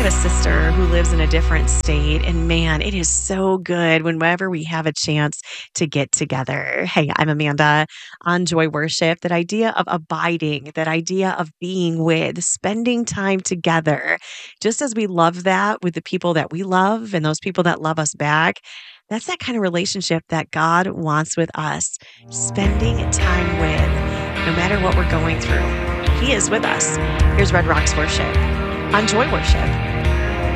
have a sister who lives in a different state, and man, it is so good whenever we have a chance to get together. Hey, I'm Amanda on Joy Worship. That idea of abiding, that idea of being with, spending time together, just as we love that with the people that we love and those people that love us back. That's that kind of relationship that God wants with us, spending time with, no matter what we're going through. He is with us. Here's Red Rocks Worship on Joy Worship.